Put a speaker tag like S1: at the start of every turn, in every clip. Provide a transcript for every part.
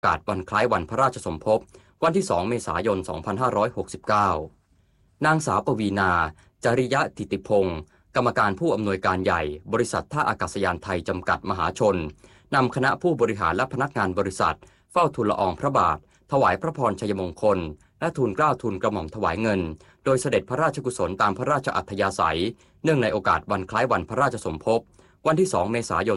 S1: กาสวันคล้ายวันพระราชสมภพวันที่2เมษายน2569นางสาวปวีณาจริยะธิติพงศ์กรรมการผู้อำนวยการใหญ่บริษัทท่าอากาศยานไทยจำกัดมหาชนนำคณะผู้บริหารและพนักงานบริษัทเฝ้าทูลละอองพระบาทถวายพระพรชัยมงคลและทูลเกล้าทูลกระหม่อมถวายเงินโดยเสด็จพระราชกุศลตามพระราชอัธยาศัยเนื่องในโอกาสวันคล้ายวันพระราชสมภพวันที่2เมษายน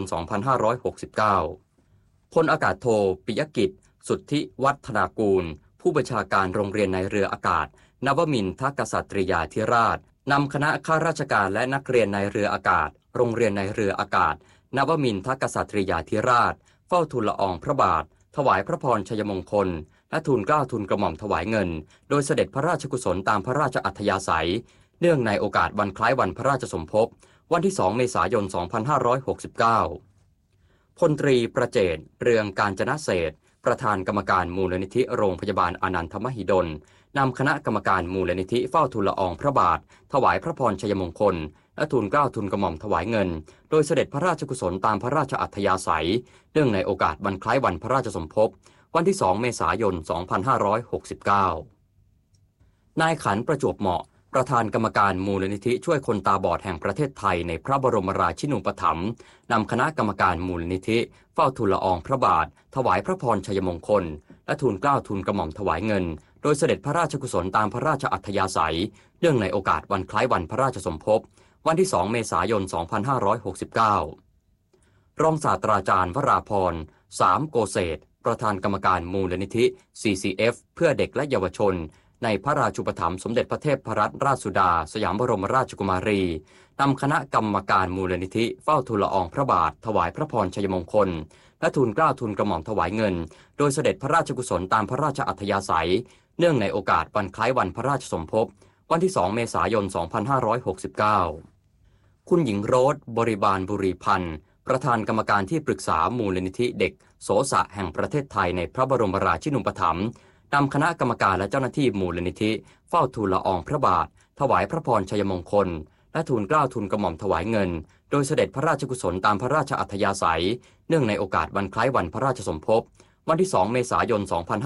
S1: 2569พลอากาศโทปิยกิจสุทธิวัฒนากูลผู้บัญชาการโรงเรียนในเรืออากาศนวมินทกษัตริยาธิราชนำคณะข้าราชการและนักเรียนในเรืออากาศโรงเรียนในเรืออากาศนวมินทกษัตริยาธิราชเฝ้าทูลละอองพระบาทถวายพระพรชัยมงคลและทูลเกล้าทูลกระหม่อมถวายเงินโดยเสด็จพระราชกุศลตามพระราชอัธยาศัยเนื่องในโอกาสวันคล้ายวันพระราชสมภพวันที่2เมษายน2569พลตรีประเจตเรืองกาญจนเศรษฐ์ประธานกรรมการมูลนิธิโรงพยาบาลอานันทมหิดลนำคณะกรรมการมูลนิธิเฝ้าทูลละอองพระบาทถวายพระพรชัยมงคลและทูลเกล้าทูลกระหม่อมถวายเงินโดยเสด็จพระราชกุศลตามพระราชอัธยาศัยเนื่องในโอกาสวันคล้ายวันพระราชสมภพวันที่2เมษายน2569นายขันประจวบเหมาะประธานกรรมการมูลนิธิช่วยคนตาบอดแห่งประเทศไทยในพระบรมราชินูปถัมภ์นำคณะกรรมการมูลนิธิเฝ้าทูลละอองพระบาทถวายพระพรชัยมงคลและทูลเกล้าทูลกระหม่อมถวายเงินโดยเสด็จพระราชกุศลตามพระราชอัธยาศัยเนื่องในโอกาสวันคล้ายวันพระราชสมภพวันที่2เมษายน2569รองศาสตราจารย์วราพรสามโกเศษประธานกรรมการมูลนิธิ CCF เพื่อเด็กและเยาวชนในพระราชูปถัมภ์สมเด็จพระเทพรัตนราชสุดาสยามบรมราชกุมารีนำคณะกรรมการมูลนิธิเฝ้าทูลละอองพระบาทถวายพระพรชัยมงคลและทูลเกล้าทูลกระหม่อมถวายเงินโดยเสด็จพระราชกุศลตามพระราชอัธยาศัยเนื่องในโอกาสวันคล้ายวันพระราชสมภพวันที่2เมษายน2569คุณหญิงโรสบริบาลบุรีพันธ์ประธานกรรมการที่ปรึกษามูลนิธิเด็กโสสะแห่งประเทศไทยในพระบรมราชินูปถัมภ์นำคณะกรรมการและเจ้าหน้าที่มูลนิธิเฝ้าทูลละอองพระบาทถวายพระพรชัยมงคลและทูลเกล้าทูลกระหม่อมถวายเงินโดยเสด็จพระราชกุศลตามพระราชอัธยาศัยเนื่องในโอกาสวันคล้ายวันพระราชสมภพวันที่2เมษายน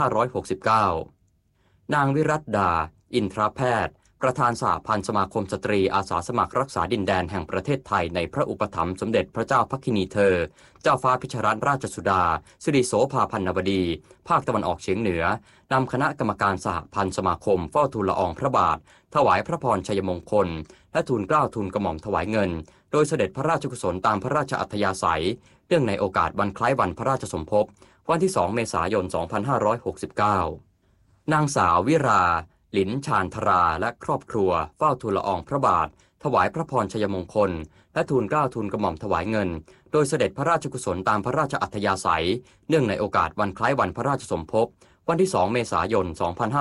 S1: 2569นางวิรัตดาอินทรแพทย์ประธานสหพันธ์สมาคมสตรีอาสาสมัครรักษาดินแดนแห่งประเทศไทยในพระอุปถัมภ์สมเด็จพระเจ้าพักคินีเธอเจ้าฟ้าพิชรัตนราชสุดาสิริโสภาพันนวดีภาคตะวันออกเฉียงเหนือนำคณะกรรมการสหพันธ์สมาคมเฝ้าทูลละอองพระบาทถวายพระพรชัยมงคลและทูลเกล้าทูลกระหม่อมถวายเงินโดยเสด็จพระราชกุศลตามพระราชอัธยาศัยเนื่องในโอกาสวันคล้ายวันพระราชสมภพวันที่2เมษายน2569นางสาววิราหลินชาญธราและครอบครัวเฝ้าทูลละอองพระบาทถวายพระพรชัยมงคลและทูลเกล้าทูลกระหม่อมถวายเงินโดยเสด็จพระราชกุศลตามพระราชอัธยาศัยเนื่องในโอกาสวันคล้ายวันพระราชสมภพวันที่2เมษายน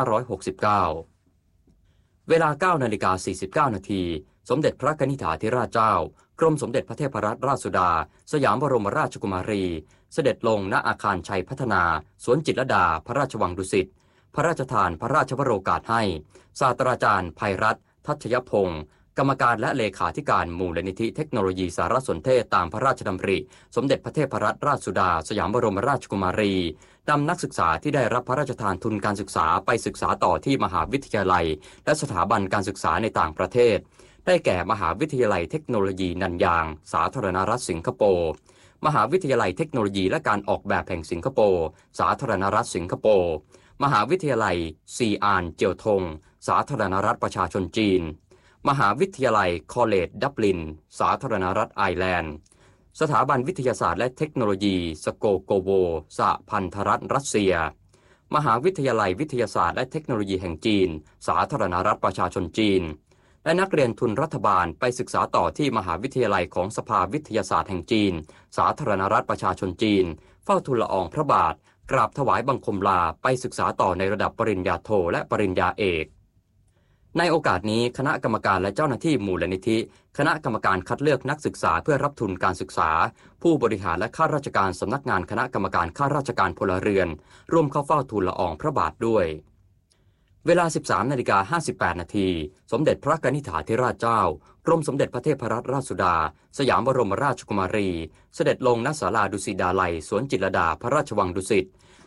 S1: 2569เวลา 9:49 นาทีสมเด็จพระกนิษฐาธิราชเจ้ากรมสมเด็จพระเทพรัตนราชสุดาสยามบรมราชกุมารีเสด็จลงณอาคารชัยพัฒนาสวนจิตรลดาพระราชวังดุสิตพระราชทานพระราชวโรกาสให้ศาสตราจารย์ไพรัตน์ทัชยพงศ์กรรมการและเลขาธิการมูลนิธิเทคโนโลยีสารสนเทศตามพระราชดำริสมเด็จพระเทพรัตนราชสุดาสยามบรมราชกุมารีนำนักศึกษาที่ได้รับพระราชทานทุนการศึกษาไปศึกษาต่อที่มหาวิทยาลัยและสถาบันการศึกษาในต่างประเทศได้แก่มหาวิทยาลัยเทคโนโลยีนันยางสาธารณรัฐสิงคโปร์มหาวิทยาลัยเทคโนโลยีและการออกแบบแห่งสิงคโปร์สาธารณรัฐสิงคโปร์มหาวิทยาลัยซีอานเจียวทงสาธารณรัฐประชาชนจีนมหาวิทยาลัยคอลเลจดับลินสาธารณรัฐไอร์แลนด์สถาบันวิทยาศาสตร์และเทคโนโลยีสโกโกโวสหพันธรัฐรัสเซียมหาวิทยาลัยวิทยาศาสตร์และเทคโนโลยีแห่งจีนสาธารณรัฐประชาชนจีนและนักเรียนทุนรัฐบาลไปศึกษาต่อที่มหาวิทยาลัยของสภาวิทยาศาสตร์แห่งจีนสาธารณรัฐประชาชนจีนเฝ้าทูลละอองพระบาทกราบถวายบังคมลาไปศึกษาต่อในระดับปริญญาโทและปริญญาเอกในโอกาสนี้คณะกรรมการและเจ้าหน้าที่มูลนิธิคณะกรรมการคัดเลือกนักศึกษาเพื่อรับทุนการศึกษาผู้บริหารและข้าราชการสำนักงานคณะกรรมการข้าราชการพลเรือนร่วมเข้าเฝ้าทูลละอองพระบาทด้วยเวลา 13:58 นาทีสมเด็จพระกนิษฐาธิราชเจ้ากรมสมเด็จพระเทพรัตนราชสุดาสยามบรมราชกุมารีเสด็จลงณศาลาดุสิตดาลัยสวนจิตรลดาพระราชวังดุสิต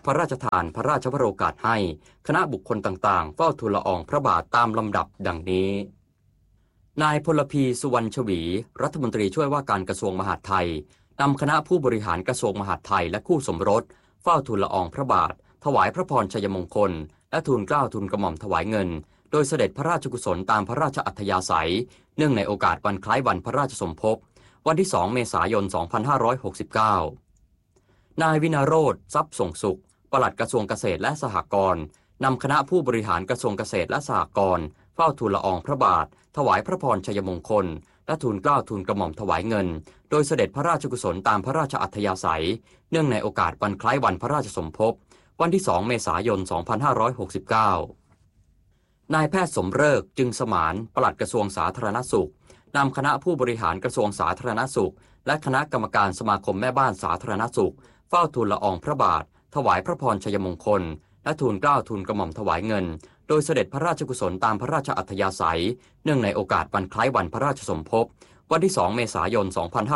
S1: พระราชทานพระราชวโรกาสให้คณะบุคคลต่างๆเฝ้าทูลละอองพระบาทตามลำดับดังนี้นายพลพีสุวรรณชวีรัฐมนตรีช่วยว่าการกระทรวงมหาดไทยนำคณะผู้บริหารกระทรวงมหาดไทยและคู่สมรสเฝ้าทูลละอองพระบาทถวายพระพรชัยมงคลและทูลเกล้าทูลกระหม่อมถวายเงินโดยเสด็จพระราชกุศลตามพระราชอัธยาศัยเนื่องในโอกาสวันคล้ายวันพระราชสมภพวันที่ 2 เมษายน 2569 นายวินาโรจน์ทรัพย์ส่งสุขปลัดกระทรวงเกษตรและสหกรณ์นำคณะผู้บริหารกระทรวงเกษตรและสหกรณ์เฝ้าทูลละอองพระบาทถวายพระพรชัยมงคลและทูลเกล้าทูลกระหม่อมถวายเงินโดยเสด็จพระราชกุศลตามพระราชอัธยาศัยเนื่องในโอกาสวันคล้ายวันพระราชสมภพวันที่ 2 เมษายน 2569 นายแพทย์สมฤกษ์จึงสมานปลัดกระทรวงสาธารณสุขนำคณะผู้บริหารกระทรวงสาธารณสุขและคณะกรรมการสมาคมแม่บ้านสาธารณสุขเฝ้าทูลละอองพระบาทถวายพระพรชัยมงคลและทูลเกล้าทูลกระหม่อมถวายเงินโดยเสด็จพระราชกุศลตามพระราชอัธยาศัยเนื่องในโอกาสวันคล้ายวันพระราชสมภพวันที่ 2 เมษายน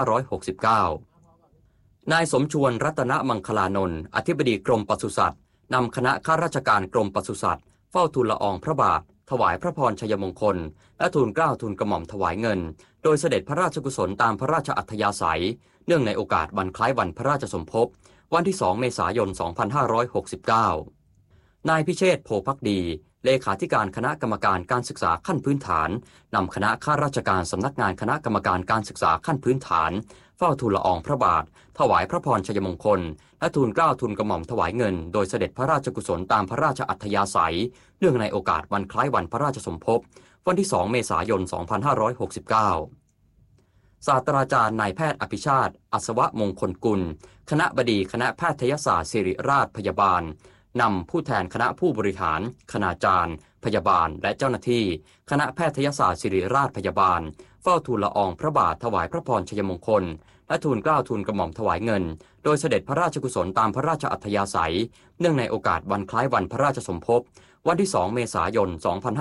S1: 2569 นายสมชวนรัตนมังคลานนท์อธิบดีกรมปศุสัตว์นำคณะข้าราชการกรมปศุสัตว์เฝ้าทูลละอองพระบาทถวายพระพรชัยมงคลและทูลเกล้าทูลกระหม่อมถวายเงินโดยเสด็จพระราชกุศลตามพระราชอัธยาศัยเนื่องในโอกาสวันคล้ายวันพระราชสมภพวันที่ 2 เมษายน 2569 นายพิเชษฐ์โพภักดีเลขาธิการคณะกรรมการการศึกษาขั้นพื้นฐานนำคณะข้าราชการสำนักงานคณะกรรมการการศึกษาขั้นพื้นฐานเฝ้าทูลละอองพระบาทถวายพระพรชัยมงคลและทูลเกล้าทูลกระหม่อมถวายเงินโดยเสด็จพระราชกุศลตามพระราชอัธยาศัยเนื่องในโอกาสวันคล้ายวันพระราชสมภพวันที่ 2 เมษายน 2569 ศาสตราจารย์นายแพทย์อภิชาติอัศวมงคลกุลคณบดีคณะแพทยศาสตร์ศิริราชพยาบาลนำผู้แทนคณะผู้บริหารคณาจารย์พยาบาลและเจ้าหน้าที่คณะแพทยศาสตร์ศิริราชพยาบาลเฝ้าทูลละอองพระบาทถวายพระพรชัยมงคลและทูลเกล้าทูลกระหม่อมถวายเงินโดยเสด็จพระราชกุศลตามพระราชอัธยาศัยเนื่องในโอกาสวันคล้ายวันพระราชสมภพวันที่ 2 เมษายน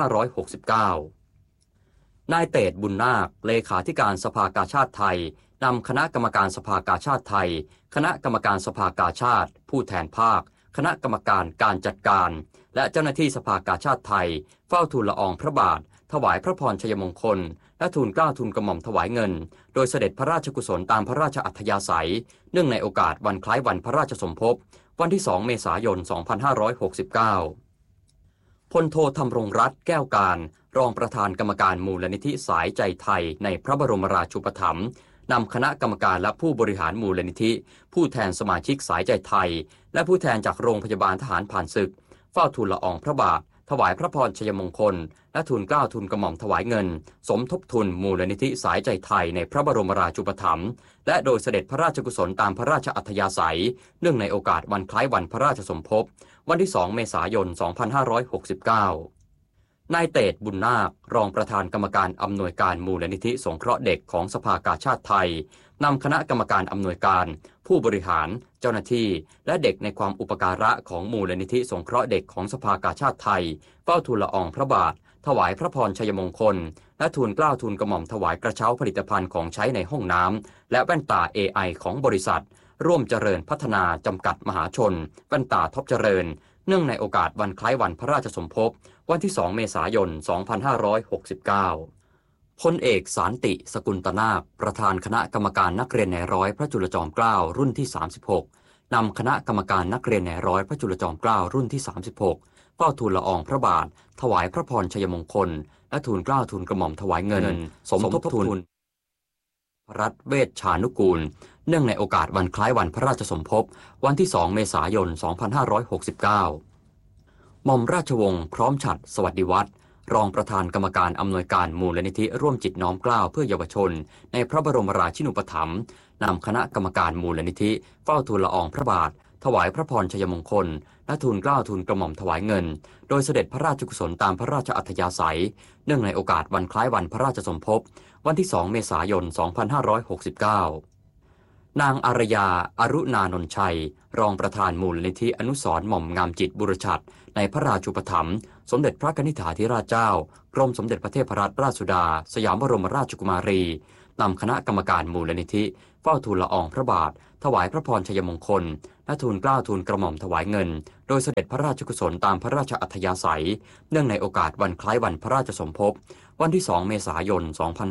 S1: 2569 นายเตดบุญนาคเลขาธิการสภากาชาดไทยนำคณะกรรมการสภากาชาดไทยคณะกรรมการสภากาชาดผู้แทนภาคคณะกรรมการการจัดการและเจ้าหน้าที่สภากาชาดไทยเฝ้าทูลละอองพระบาทถวายพระพรชัยมงคลและทูลเกล้าทูลกระหม่อมถวายเงินโดยเสด็จพระราชกุศลตามพระราชอัธยาศัยเนื่องในโอกาสวันคล้ายวันพระราชสมภพวันที่ 2 เมษายน 2569 พลโทธำรงรัตน์แก้วการรองประธานกรรมการมูลนิธิสายใจไทยในพระบรมราชูปถัมภ์นำคณะกรรมการและผู้บริหารมูลนิธิผู้แทนสมาชิกสายใจไทยและผู้แทนจากโรงพยาบาลทหารผ่านศึกเฝ้าทูลละอองพระบาทถวายพระพรชัยมงคลและทูลเกล้าทูลกระหม่อมถวายเงินสมทบทุนมูลนิธิสายใจไทยในพระบรมราชูปถัมภ์และโดยเสด็จพระราชกุศลตามพระราชอัธยาศัยเนื่องในโอกาสวันคล้ายวันพระราชสมภพวันที่ 2 เมษายน 2569 นายเตดบุญนาครองประธานกรรมการอำนวยการมูลนิธิสงเคราะห์เด็กของสภากาชาดไทยนำคณะกรรมการอำนวยการผู้บริหารเจ้าหน้าที่และเด็กในความอุปการะของมูลนิธิสงเคราะห์เด็กของสภากาชาดไทยเฝ้าทูลละอองพระบาทถวายพระพรชัยมงคลและทูลเกล้าทูลกระหม่อมถวายกระเช้าผลิตภัณฑ์ของใช้ในห้องน้ำและแว่นตา AI ของบริษัทร่วมเจริญพัฒนาจำกัดมหาชนแว่นตาท็อปเจริญเนื่องในโอกาสวันคล้ายวันพระราชสมภพวันที่ 2 เมษายน 2569 พลเอกสารติสกุลตนาคประธานคณะกรรมการนักเรียนในร้อยพระจุลจอมเกล้ารุ่นที่ 36นำคณะกรรมการนักเรียนในร้อยพระจุลจอมเกล้ารุ่นที่ 36เฝ้าทูลละอองพระบาทถวายพระพรชัยมงคลและทูลเกล้าทูลกระหม่อมถวายเงินสมทบทุนรัฐเวชชานุกูลเนื่องในโอกาสวันคล้ายวันพระราชสมภพวันที่ 2 เมษายน 2569 หม่อมราชวงศ์พร้อมฉัตรสวัสดิวัฒน์รองประธานกรรมการอำนวยการมูลนิธิร่วมจิตน้อมเกล้าเพื่อเยาวชนในพระบรมราชินูปถัมภ์นำคณะกรรมการมูลนิธิเฝ้าทูลละอองพระบาทถวายพระพรชัยมงคลและทูลเกล้าทูลกระหม่อมถวายเงินโดยเสด็จพระราชกุศลตามพระราชอัธยาศัยเนื่องในโอกาสวันคล้ายวันพระราชสมภพวันที่ 2 เมษายน 2569 นางอารยาอรุณานนท์ชัยรองประธานมูลนิธิอนุสรณ์หม่อมงามจิตบุรชัดในพระราชูปถัมภ์สมเด็จพระกนิษฐาธิราชเจ้ากรมสมเด็จพระเทพรัตนราชสุดาสยามบรมราชกุมารีนำคณะกรรมการมูลนิธิเฝ้าทูลละอองพระบาทถวายพระพรชัยมงคลและทูลเกล้าทูลกระหม่อมถวายเงินโดยเสด็จพระราชกุศลตามพระราชอัธยาศัยเนื่องในโอกาสวันคล้ายวันพระราชสมภพวันที่ 2 เมษายน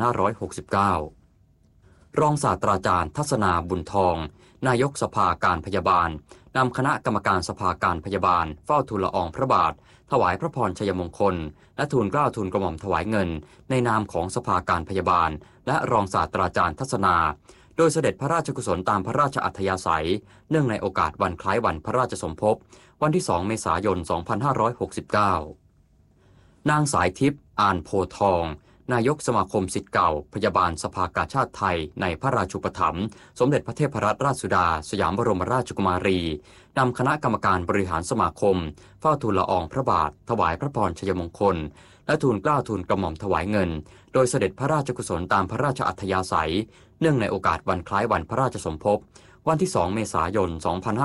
S1: 2569 รองศาสตราจารย์ทัศนาบุญทองนายกสภาการพยาบาลนำคณะกรรมการสภาการพยาบาลเฝ้าทูลละอองพระบาทถวายพระพรชัยมงคลและทูลเกล้าทูลกระหม่อมถวายเงินในนามของสภาการพยาบาลและรองศาสตราจารย์ทัศนาโดยเสด็จพระราชกุศลตามพระราชอัธยาศัยเนื่องในโอกาสวันคล้ายวันพระราชสมภพวันที่ 2 เมษายน 2569 นางสายทิพย์อ่านโพทองนายกสมาคมศิษย์เก่าพยาบาลสภากาชาดไทยในพระราชูปถัมภ์สมเด็จพระเทพรัตนราชสุดาสยามบรมราชกุมารีนำคณะกรรมการบริหารสมาคมเฝ้าทูลละอองพระบาทถวายพระพรชัยมงคลและทูลเกล้าทูลกระหม่อมถวายเงินโดยเสด็จพระราชกุศลตามพระราชอัธยาศัยเนื่องในโอกาสวันคล้ายวันพระราชสมภพวันที่ 2 เมษายน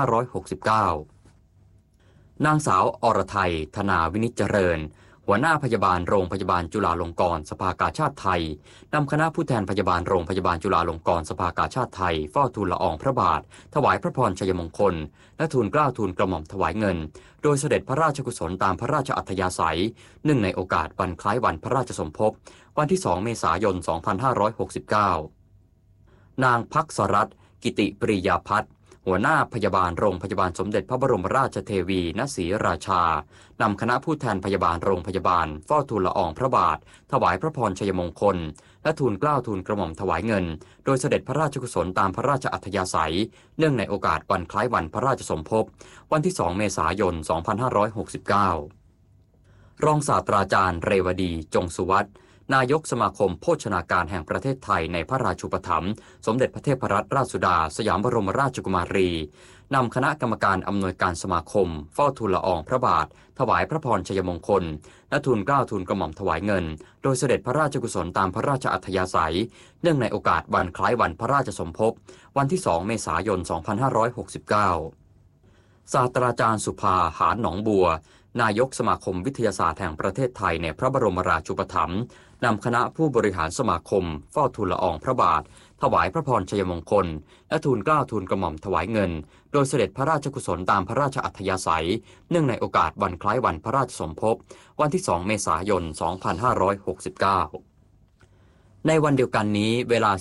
S1: 2569 นางสาวอรไทยธนาวินิจเจริญหัวหน้าพยาบาลโรงพยาบาลจุฬาลงกรณ์สภากาชาดไทยนำคณะผู้แทนพยาบาลโรงพยาบาลจุฬาลงกรณ์สภากาชาดไทยเฝ้าทูลละอองพระบาทถวายพระพรชัยมงคลและทูลเกล้าทูลกระหม่อมถวายเงินโดยเสด็จพระราชกุศลตามพระราชอัธยาศัยเนื่องในโอกาสวันคล้ายวันพระราชสมภพวันที่ 2 เมษายน 2569 นางภักษรัตน์กิติปริยาพัฒน์หัวหน้าพยาบาลโรงพยาบาลสมเด็จพระบรมราชเทวีณศรีราชานำคณะผู้แทนพยาบาลโรงพยาบาลเฝ้าทูลละอองพระบาทถวายพระพรชัยมงคลและทูลเกล้าทูลกระหม่อมถวายเงินโดยเสด็จพระราชกุศลตามพระราชอัธยาศัยเนื่องในโอกาสวันคล้ายวันพระราชสมภพวันที่ 2 เมษายน 2569 รองศาสตราจารย์เรวดีจงสุวัฒน์นายกสมาคมโภชนาการแห่งประเทศไทยในพระราชูปถัมภ์สมเด็จพระเทพรัตนราชสุดาสยามบรมราชกุมารีนำคณะกรรมการอำนวยการสมาคมเฝ้าทูลละอองพระบาทถวายพระพรชัยมงคลและทูลเกล้าทูลกระหม่อมถวายเงินโดยเสด็จพระราชกุศลตามพระราชอัธยาศัยเนื่องในโอกาสวันคล้ายวันพระราชสมภพวันที่ 2 เมษายน 2569 ศาสตราจารย์สุภาหาญหนองบัวนายกสมาคมวิทยาศาสตร์แห่งประเทศไทยในพระบรมราชูปถัมภ์นำคณะผู้บริหารสมาคมเฝ้าทูลละอองพระบาทถวายพระพรชัยมงคลและทูลเกล้าทูลกระหม่อมถวายเงินโดยเสด็จพระราชกุศลตามพระราชอัธยาศัยเนื่องในโอกาสวันคล้ายวันพระราชสมภพวันที่ 2 เมษายน 2569 ในวันเดียวกันนี้เวลา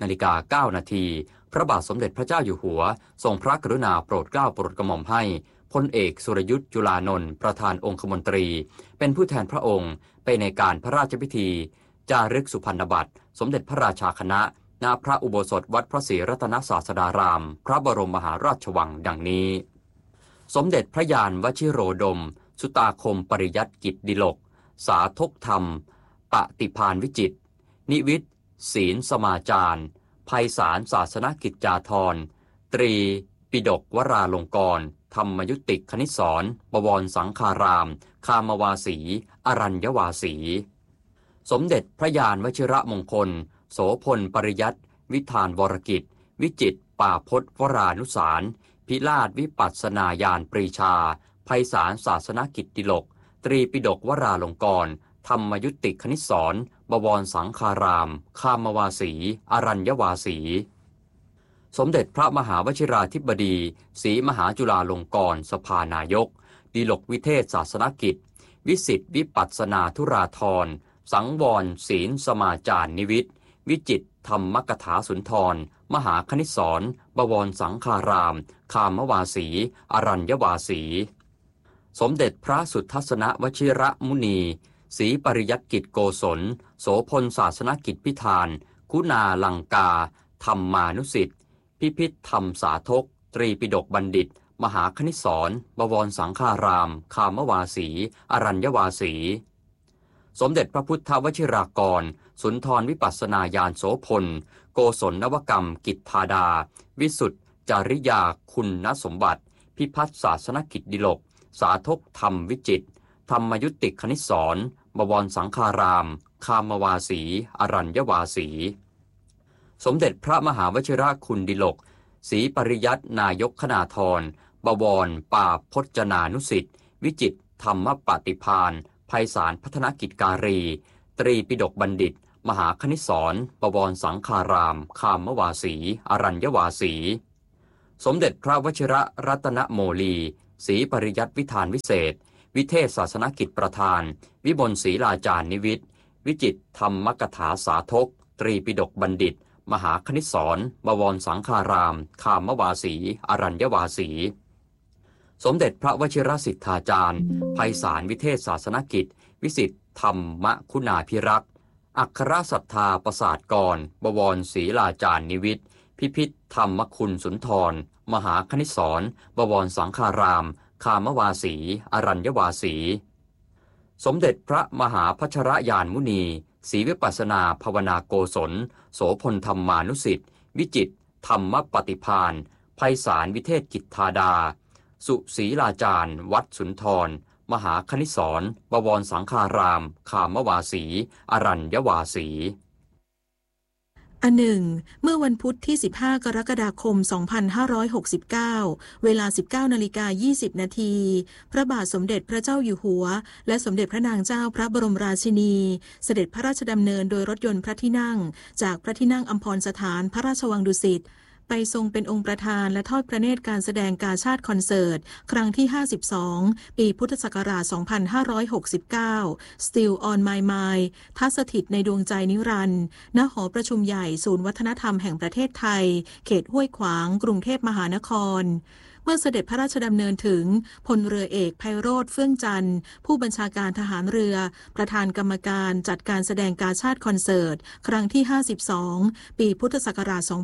S1: 17:09 นาทีพระบาทสมเด็จพระเจ้าอยู่หัวทรงพระกรุณาโปรดเกล้าโปรดกระหม่อมให้พลเอกสุรยุทธจุลานนท์ประธานองคมนตรีเป็นผู้แทนพระองค์ไปในการพระราชพิธีจารึกสุพรรณบัตรสมเด็จพระราชาคณะณพระอุโบสถวัดพระศรีรัตนศาสดารามพระบรมมหาราชวังดังนี้สมเด็จพระยานวชิโรดมสุตาคมปริยัติกิจดิลกสาธกธรรมปฏิภาณวิจิตรนิวิทย์ศีลสมาจารไพศาลศาสนกิจจาธรตรีปิฎกวราลงกรณ์ธรรมยุติคณิตศรบวรสังฆารามคามวาสีอรัญยวาสีสมเด็จพระยานวชิระมงคลโสพลปริยัติวิธานวรกิจวิจิตรป่าพจน์วรานุสารพิราชวิปัสสนาญาณปรีชาไพศาลศาสนกิจดิลกตรีปิฎกวราลงกรณ์ธรรมยุติคณิตศรบวรสังฆารามคามวาสีอรัญยวาสีสมเด็จพระมหาวชิราธิบดีศรีมหาจุฬาลงกรณ์สภานายกดิลกวิเทศศาสนกิจวิสิทธิวิปัสสนาธุราธรสังวรศีลสมาจารนิวิทย์วิจิตรธรรมกถาสุนทรมหาคณิตศรบวรสังฆารามคามวาสีอรัญยวาสีสมเด็จพระสุทัศนวชิระมุนีศรีปริยัติกิจโกศลโสพลศาสนกิจพิธานคุณาลังกาธรรมานุสิทธิ์พิพิธธรรมสาธกตรีปิฎกบัณฑิตมหาคณิตศรบวรสังฆารามคามวาสีอรัญยวาสีสมเด็จพระพุทธวชิรากรสุนทรวิปัสสนาญาณโสพลโกศลนวกรรมกิจธาดาวิสุทธจาริยาคุณสมบัติพิพัฒน์ศาสนกิจดิลกสาธกธรรมวิจิตรธรรมยุติคณิตศรบวรสังฆารามคามวาสีอรัญยวาสีสมเด็จพระมหาวชิรคุณดิลกศรีปริยัตินายกคณาธรบวรป่าพจนานุสิทธิ์วิจิตรธรรมปฏิภาณไพศาลพัฒนกิจการีตรีปิฎกบัณฑิตมหาคณิตศรบวรสังฆารามคามวาสีอรัญยวาสีสมเด็จพระวชิรรัตนโมลีศรีปริยัติวิธานวิเศษวิเทศศาสนกิจประธานวิมลศรีลาจารย์นิวิทย์วิจิตรธรรมกถาสาธกตรีปิฎกบัณฑิตมหาคณิตศรบวรสังฆารามคามวาสีอรัญญวาสีสมเด็จพระวชิรสิทธาจารย์ไพศาลวิเทศศาสนกิจวิสิทธิธรรมคุณาภิรักษ์อัครศรัทธาประสาทกรบวรศรีลาจารย์นิวิทย์พิพิธธรรมคุณสุนทรมหาคณิตศรบวรสังฆารามคามวาสีอรัญญวาสีสมเด็จพระมหาพัชรยานมุนีศรีวิปัสสนาภาวนาโกศลโสพลธรรมานุสิทธิ์วิจิตรธรรมปฏิภาณไพศาลวิเทศกิจธาดาสุศรีลาจารย์วัดสุนทรมหาคณิตศรบวรสังฆารามคามวาสีอรัญญวาสี
S2: อันหนึ่งเมื่อวันพุธที่15กรกฎาคม2569เวลา 19:20 นาทีพระบาทสมเด็จพระเจ้าอยู่หัวและสมเด็จพระนางเจ้าพระบรมราชินีเสด็จพระราชดำเนินโดยรถยนต์พระที่นั่งจากพระที่นั่งอัมพรสถานพระราชวังดุสิตไปทรงเป็นองค์ประธานและทอดพระเนตรการแสดงกาชาดคอนเสิร์ตครั้งที่52ปีพุทธศักราช2569 Still on My Mind ทัศถิตในดวงใจนิรันดร์ณหอประชุมใหญ่ศูนย์วัฒนธรรมแห่งประเทศไทยเขตห้วยขวางกรุงเทพมหานครเมื่อเสด็จพระราชดำเนินถึงพลเรือเอกไพโรจน์เฟื่องจันทร์ผู้บัญชาการทหารเรือประธานกรรมการจัดการแสดงกาชาดคอนเสิร์ตครั้งที่52ปีพุทธศักราช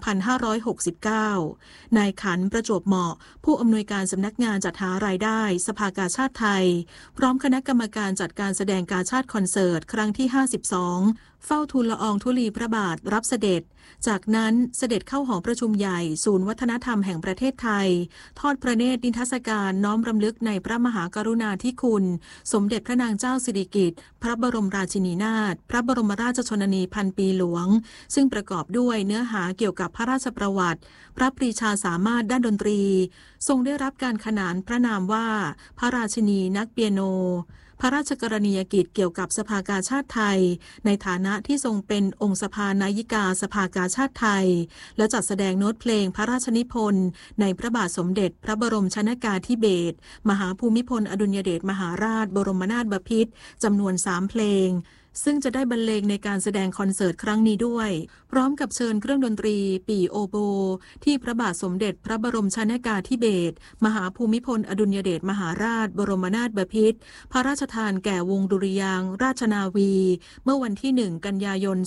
S2: 2569นายขันประจวบเหมาะผู้อำนวยการสำนักงานจัดหารายได้สภากาชาดไทยพร้อมคณะกรรมการจัดการแสดงกาชาดคอนเสิร์ตครั้งที่52เฝ้าทูลละอองธุลีพระบาทรับเสด็จจากนั้นเสด็จเข้าหอประชุมใหญ่ศูนย์วัฒนธรรมแห่งประเทศไทยทอดพระเนตรนิทรรศการน้อมรำลึกในพระมหากรุณาธิคุณสมเด็จพระนางเจ้าสิริกิติ์พระบรมราชินีนาถพระบรมราชชนนีพันปีหลวงซึ่งประกอบด้วยเนื้อหาเกี่ยวกับพระราชประวัติพระปรีชาสามารถด้านดนตรีทรงได้รับการขนานพระนามว่าพระราชินีนักเปียโนพระราชกรณียกิจเกี่ยวกับสภากาชาดไทยในฐานะที่ทรงเป็นองค์สภานายิกาสภากาชาดไทยและจัดแสดงโน้ตเพลงพระราชนิพนธ์ในพระบาทสมเด็จพระบรมชนกาธิเบศรมหาภูมิพลอดุลยเดชมหาราชบรมนาถบพิตรจำนวน3เพลงซึ่งจะได้บรรเลงในการแสดงคอนเสิร์ตครั้งนี้ด้วยพร้อมกับเชิญเครื่องดนตรีปี่โอโบที่พระบาทสมเด็จพระบรมชนกาธิเบศรมหาภูมิพลอดุลยเดชมหาราชบรมนาถบพิตรพระราชทานแก่วงดุริยางค์ราชนาวีเมื่อวันที่1กันยายน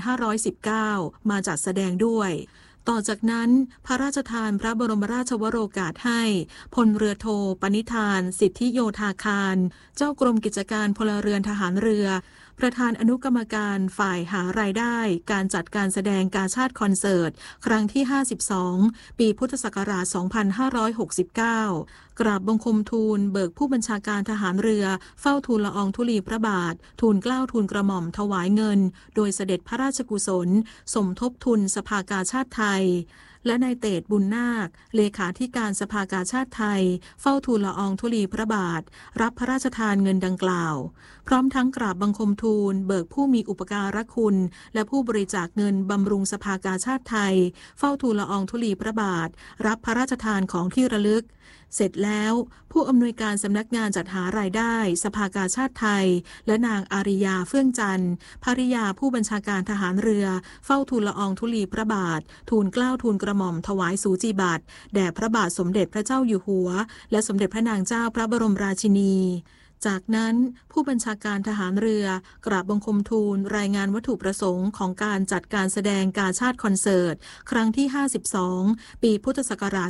S2: 2519มาจัดแสดงด้วยต่อจากนั้นพระราชทานพระบรมราชวโรกาสให้พลเรือโทปณิธานสิทธิโยธาคารเจ้ากรมกิจการพลเรือนทหารเรือประธานอนุกรรมการฝ่ายหารายได้การจัดการแสดงกาชาดคอนเสิร์ตครั้งที่52ปีพุทธศักราช2569กราบบังคมทูลเบิกผู้บัญชาการทหารเรือเฝ้าทูลละอองธุลีพระบาททูลเกล้าทูลกระหม่อมถวายเงินโดยเสด็จพระราชกุศลสมทบทุนสภากาชาดไทยและนายเตชบุญนาคเลขาธิการสภากาชาดไทยเฝ้าทูลละอองธุลีพระบาทรับพระราชทานเงินดังกล่าวพร้อมทั้งกราบบังคมทูลเบิกผู้มีอุปการะคุณและผู้บริจาคเงินบำรุงสภากาชาดไทยเฝ้าทูลละอองธุลีพระบาทรับพระราชทานของที่ระลึกเสร็จแล้วผู้อำนวยการสำนักงานจัดหารายได้สภากาชาดไทยและนางอาริยาเฟื่องจันทร์ภริยาผู้บัญชาการทหารเรือเฝ้าทูลละอองธุลีพระบาททูลเกล้าทูลกระหม่อมถวายสูจิบัตรแด่พระบาทสมเด็จพระเจ้าอยู่หัวและสมเด็จพระนางเจ้าพระบรมราชินีจากนั้นผู้บัญชาการทหารเรือกราบบังคมทูลรายงานวัตถุประสงค์ของการจัดการแสดงกาชาดคอนเสิร์ตครั้งที่52ปีพุทธศักราช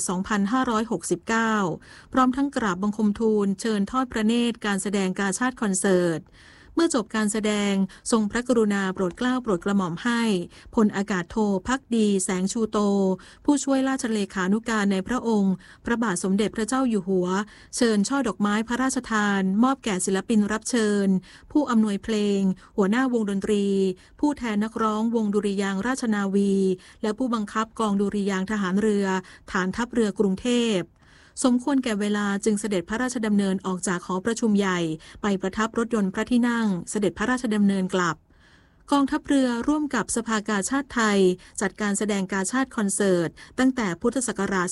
S2: 2569พร้อมทั้งกราบบังคมทูลเชิญทอดพระเนตรการแสดงกาชาดคอนเสิร์ตเมื่อจบการแสดงทรงพระกรุณาโปรดเกล้าโปรดกระหม่อมให้พลอากาศโทภักดีแสงชูโตผู้ช่วยราชเลขานุการในพระองค์พระบาทสมเด็จพระเจ้าอยู่หัวเชิญช่อดอกไม้พระราชทานมอบแก่ศิลปินรับเชิญผู้อำนวยเพลงหัวหน้าวงดนตรีผู้แทนนักร้องวงดุริยางค์ราชนาวีและผู้บังคับกองดุริยางค์ทหารเรือฐานทัพเรือกรุงเทพสมควรแก่เวลาจึงเสด็จพระราชดำเนินออกจากหอประชุมใหญ่ไปประทับรถยนต์พระที่นั่งเสด็จพระราชดำเนินกลับกองทัพเรือร่วมกับสภากาชาดไทยจัดการแสดงกาชาดคอนเสิร์ตตั้งแต่พุทธศักราช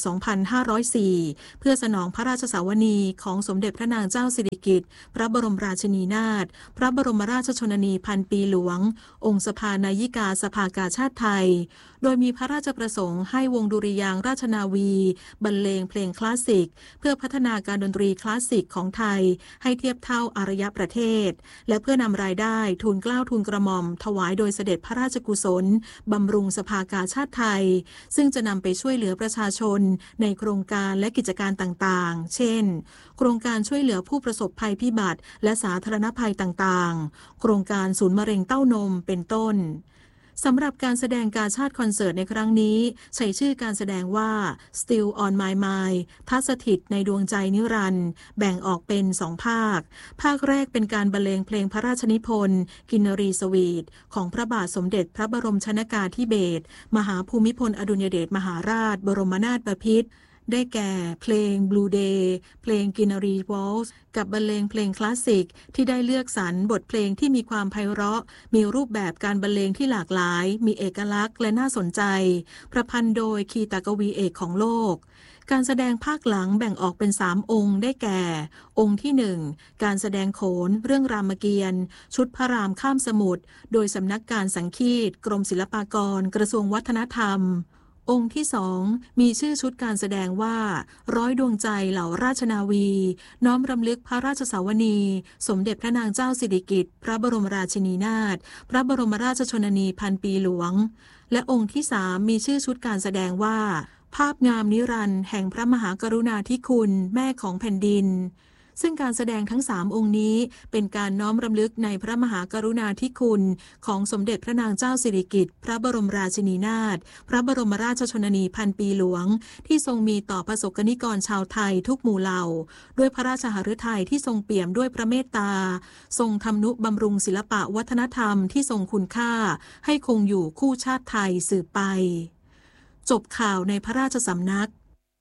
S2: 2504 เพื่อสนองพระราชสาวนีของสมเด็จพระนางเจ้าสิริกิติ์พระบรมราชินีนาถพระบรมราชชนนีพันปีหลวงองค์สภานายิกาสภากาชาดไทยโดยมีพระราชประสงค์ให้วงดุริยางค์ราชนาวีบรรเลงเพลงคลาสสิกเพื่อพัฒนาการดนตรีคลาสสิกของไทยให้เทียบเท่าอารยประเทศและเพื่อนำรายได้ทูลเกล้าทูลกระหม่อมถวายโดยเสด็จพระราชกุศลบำรุงสภากาชาดไทยซึ่งจะนำไปช่วยเหลือประชาชนในโครงการและกิจการต่างๆเช่นโครงการช่วยเหลือผู้ประสบภัยพิบัติและสาธารณภัยต่างๆโครงการศูนย์มะเร็งเต้านมเป็นต้นสำหรับการแสดงกาชาดคอนเสิร์ตในครั้งนี้ใช้ชื่อการแสดงว่า Still on My Mind ทัศถิตในดวงใจนิรันดร์แบ่งออกเป็น2 ภาคแรกเป็นการบรรเลงเพลงพระราชนิพนธ์กินนรีสวีทของพระบาทสมเด็จพระบรมชนกาธิเบศรมหาภูมิพลอดุลยเดชมหาราชบรมนาถบพิตรได้แก่เพลง Blue Day เพลงกินนรีวอลซ์กับบรรเลงเพลงคลาสสิกที่ได้เลือกสรรบทเพลงที่มีความไพเราะมีรูปแบบการบรรเลงที่หลากหลายมีเอกลักษณ์และน่าสนใจประพันธ์โดยคีตกวีเอกของโลกการแสดงภาคหลังแบ่งออกเป็น3 องค์ได้แก่ องค์ที่ 1การแสดงโขนเรื่องรามเกียรติ์ชุดพระรามข้ามสมุทรโดยสำนักการสังคีตกรมศิลปากรกระทรวงวัฒนธรรมองค์ที่ 2มีชื่อชุดการแสดงว่าร้อยดวงใจเหล่าราชนาวีน้อมรำลึกพระราชสาวนีสมเด็จพระนางเจ้าสิริกิติ์พระบรมราชินีนาถพระบรมราชชนนีพันปีหลวงและองค์ที่ 3มีชื่อชุดการแสดงว่าภาพงามนิรันดร์แห่งพระมหากรุณาธิคุณแม่ของแผ่นดินซึ่งการแสดงทั้ง3 องค์นี้เป็นการน้อมรำลึกในพระมหากรุณาธิคุณของสมเด็จพระนางเจ้าสิริกิติ์พระบรมราชินีนาถพระบรมราชชนนีพันปีหลวงที่ทรงมีต่อประสบกนิกรชาวไทยทุกหมู่เหล่าด้วยพระราชหฤทัยที่ทรงเปี่ยมด้วยพระเมตตาทรงทำนุบำรุงศิลปะวัฒนธรรมที่ทรงคุณค่าให้คงอยู่คู่ชาติไทยสืบไปจบข่าวในพระราชสำนัก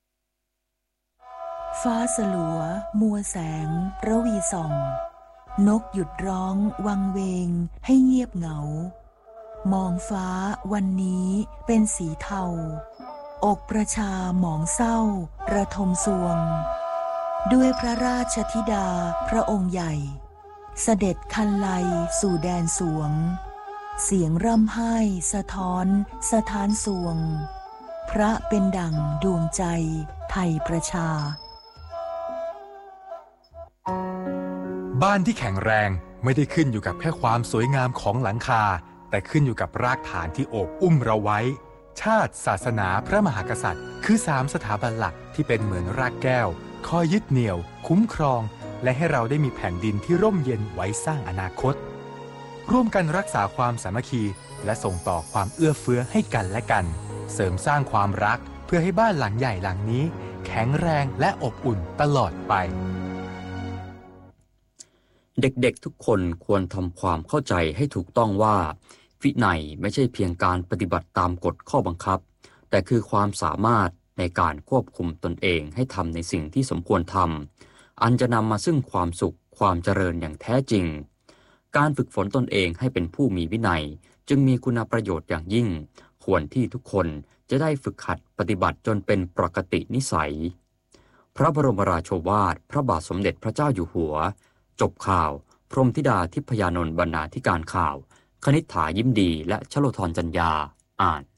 S3: ฟ้าสลัวมัวแสงระวีส่องนกหยุดร้องวังเวงให้เงียบเหงามองฟ้าวันนี้เป็นสีเทาอกประชาหมองเศร้าระทมสวงด้วยพระราชธิดาพระองค์ใหญ่เสด็จคันไลสู่แดนสวงเสียงร่ำไห้สะท้อนสถานสวงพระเป็นดั่งดวงใจไทยประชา
S4: บ้านที่แข็งแรงไม่ได้ขึ้นอยู่กับแค่ความสวยงามของหลังคาแต่ขึ้นอยู่กับรากฐานที่โอบอุ้มเราไว้ชาติศาสนาพระมหากษัตริย์คือ3 สถาบันหลักที่เป็นเหมือนรากแก้วคอยยึดเหนี่ยวคุ้มครองและให้เราได้มีแผ่นดินที่ร่มเย็นไว้สร้างอนาคตร่วมกันรักษาความสามัคคีและส่งต่อความเอื้อเฟื้อให้กันและกันเสริมสร้างความรักเพื่อให้บ้านหลังใหญ่หลังนี้แข็งแรงและอบอุ่นตลอดไป
S1: เด็กๆทุกคนควรทำความเข้าใจให้ถูกต้องว่าวินัยไม่ใช่เพียงการปฏิบัติตามกฎข้อบังคับแต่คือความสามารถในการควบคุมตนเองให้ทำในสิ่งที่สมควรทำอันจะนำมาซึ่งความสุขความเจริญอย่างแท้จริงการฝึกฝนตนเองให้เป็นผู้มีวินัยจึงมีคุณประโยชน์อย่างยิ่งควรที่ทุกคนจะได้ฝึกหัดปฏิบัติจนเป็นปกตินิสัยพระบรมราโชวาทพระบาทสมเด็จพระเจ้าอยู่หัวจบข่าวพรหมธิดาทิพยานนท์บรรณาธิการข่าวคณิษฐายิ้มดีและชโลธรจัญญาอ่าน